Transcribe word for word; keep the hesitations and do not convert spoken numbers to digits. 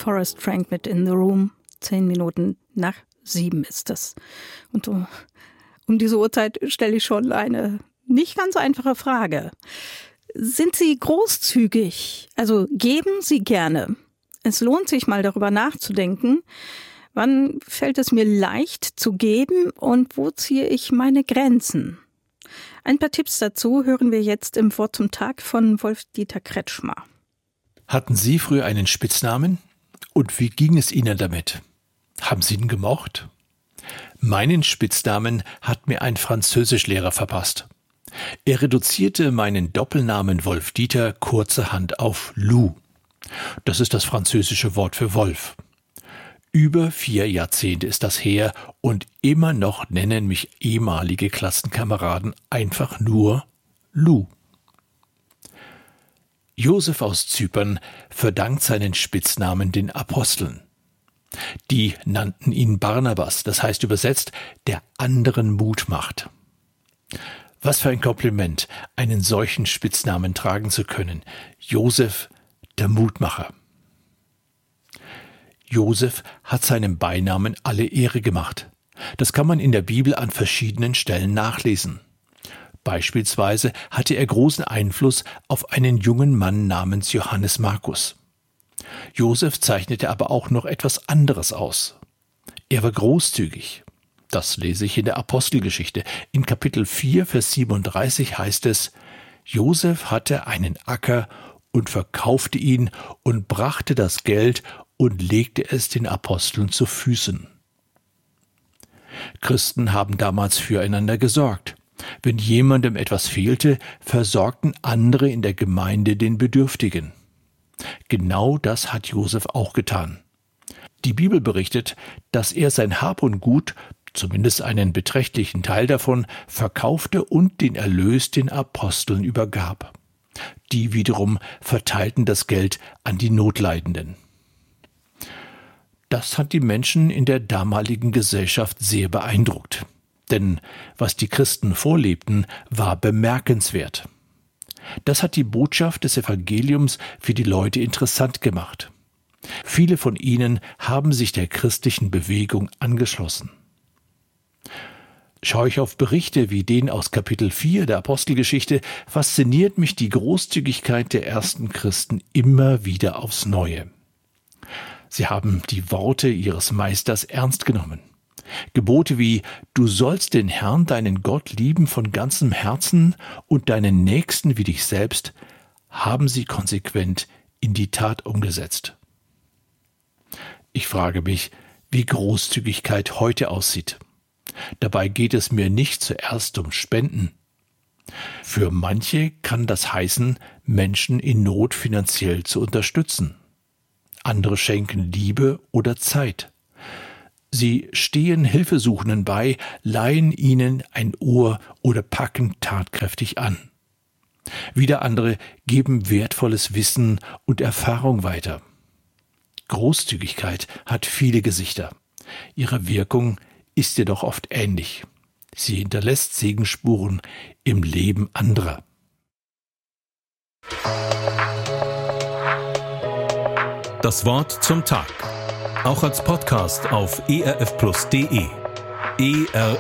Forrest Frank mit In the Room. Zehn Minuten nach sieben ist es. Und um, um diese Uhrzeit stelle ich schon eine nicht ganz einfache Frage. Sind Sie großzügig? Also geben Sie gerne? Es lohnt sich mal darüber nachzudenken. Wann fällt es mir leicht zu geben und wo ziehe ich meine Grenzen? Ein paar Tipps dazu hören wir jetzt im Wort zum Tag von Wolf-Dieter Kretschmer. Hatten Sie früher einen Spitznamen? Und wie ging es Ihnen damit? Haben Sie ihn gemocht? Meinen Spitznamen hat mir ein Französischlehrer verpasst. Er reduzierte meinen Doppelnamen Wolf-Dieter kurzerhand auf Lou. Das ist das französische Wort für Wolf. Über vier Jahrzehnte ist das her und immer noch nennen mich ehemalige Klassenkameraden einfach nur Lou. Josef aus Zypern verdankt seinen Spitznamen den Aposteln. Die nannten ihn Barnabas, das heißt übersetzt, der anderen Mut macht. Was für ein Kompliment, einen solchen Spitznamen tragen zu können. Josef, der Mutmacher. Josef hat seinem Beinamen alle Ehre gemacht. Das kann man in der Bibel an verschiedenen Stellen nachlesen. Beispielsweise hatte er großen Einfluss auf einen jungen Mann namens Johannes Markus. Josef zeichnete aber auch noch etwas anderes aus. Er war großzügig. Das lese ich in der Apostelgeschichte. In Kapitel vier, Vers siebenunddreißig heißt es: Josef hatte einen Acker und verkaufte ihn und brachte das Geld und legte es den Aposteln zu Füßen. Christen haben damals füreinander gesorgt. Wenn jemandem etwas fehlte, versorgten andere in der Gemeinde den Bedürftigen. Genau das hat Josef auch getan. Die Bibel berichtet, dass er sein Hab und Gut, zumindest einen beträchtlichen Teil davon, verkaufte und den Erlös den Aposteln übergab. Die wiederum verteilten das Geld an die Notleidenden. Das hat die Menschen in der damaligen Gesellschaft sehr beeindruckt. Denn was die Christen vorlebten, war bemerkenswert. Das hat die Botschaft des Evangeliums für die Leute interessant gemacht. Viele von ihnen haben sich der christlichen Bewegung angeschlossen. Schaue ich auf Berichte wie den aus Kapitel vier der Apostelgeschichte, fasziniert mich die Großzügigkeit der ersten Christen immer wieder aufs Neue. Sie haben die Worte ihres Meisters ernst genommen. Gebote wie „Du sollst den Herrn, deinen Gott, lieben von ganzem Herzen und deinen Nächsten wie dich selbst“, haben sie konsequent in die Tat umgesetzt. Ich frage mich, wie Großzügigkeit heute aussieht. Dabei geht es mir nicht zuerst um Spenden. Für manche kann das heißen, Menschen in Not finanziell zu unterstützen. Andere schenken Liebe oder Zeit. Sie stehen Hilfesuchenden bei, leihen ihnen ein Ohr oder packen tatkräftig an. Wieder andere geben wertvolles Wissen und Erfahrung weiter. Großzügigkeit hat viele Gesichter. Ihre Wirkung ist jedoch oft ähnlich. Sie hinterlässt Segensspuren im Leben anderer. Das Wort zum Tag. Auch als Podcast auf e r f plus punkt d e. E R